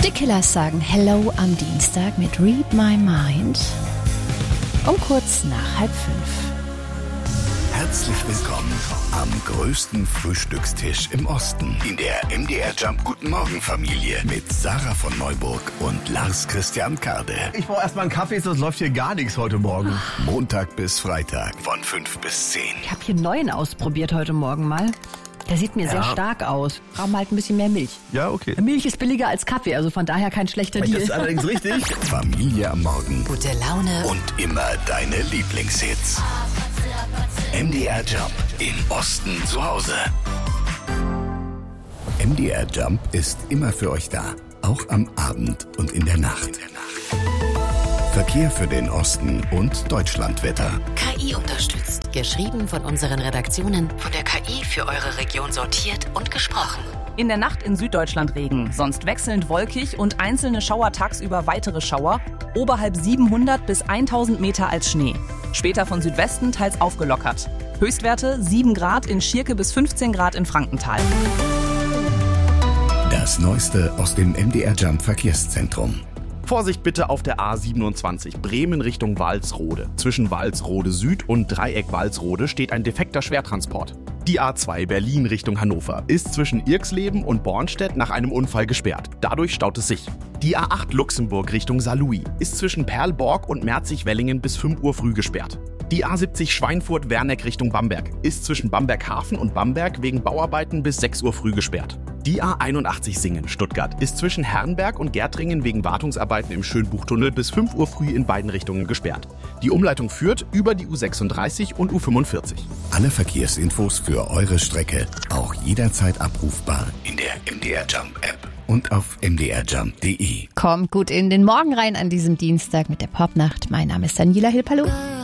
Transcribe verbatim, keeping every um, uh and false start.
Die Killers sagen Hello am Dienstag mit Read My Mind um kurz nach halb fünf. Herzlich willkommen am größten Frühstückstisch im Osten in der M D R Jump Guten Morgen Familie mit Sarah von Neuburg und Lars Christian Karde. Ich brauche erstmal einen Kaffee, sonst läuft hier gar nichts heute Morgen. Montag bis Freitag von fünf bis zehn. Ich habe hier einen neuen ausprobiert heute Morgen mal. Der sieht mir Ja. sehr stark aus. Brauchen halt ein bisschen mehr Milch. Ja, okay. Milch ist billiger als Kaffee, also von daher kein schlechter Das Deal. ist allerdings richtig. Familie am Morgen Gute Laune. und immer deine Lieblingshits. M D R Jump im Osten zu Hause. M D R Jump ist immer für euch da, auch am Abend und in der Nacht. Verkehr für den Osten und Deutschlandwetter. K I unterstützt. Geschrieben von unseren Redaktionen. Von der K I für eure Region sortiert und gesprochen. In der Nacht in Süddeutschland Regen, sonst wechselnd wolkig und einzelne Schauer tagsüber weitere Schauer. Oberhalb siebenhundert bis tausend Meter als Schnee. Später von Südwesten teils aufgelockert. Höchstwerte sieben Grad in Schierke bis fünfzehn Grad in Frankenthal. Das Neueste aus dem M D R Jump Verkehrszentrum. Vorsicht bitte auf der A siebenundzwanzig, Bremen Richtung Walsrode. Zwischen Walsrode Süd und Dreieck Walsrode steht ein defekter Schwertransport. Die A zwei Berlin Richtung Hannover ist zwischen Irxleben und Bornstedt nach einem Unfall gesperrt. Dadurch staut es sich. Die A acht Luxemburg Richtung Saarlouis ist zwischen Perlborg und Merzig-Wellingen bis fünf Uhr früh gesperrt. Die A siebzig Schweinfurt-Werneck Richtung Bamberg ist zwischen Bamberg-Hafen und Bamberg wegen Bauarbeiten bis sechs Uhr früh gesperrt. Die A einundachtzig Singen Stuttgart ist zwischen Herrenberg und Gärtringen wegen Wartungsarbeiten im Schönbuchtunnel bis fünf Uhr früh in beiden Richtungen gesperrt. Die Umleitung führt über die U sechsunddreißig und U fünfundvierzig. Alle Verkehrsinfos für eure Strecke auch jederzeit abrufbar in der M D R Jump App und auf m d r jump punkt d e. Kommt gut in den Morgen rein an diesem Dienstag mit der Popnacht. Mein Name ist Daniela Hilpalo.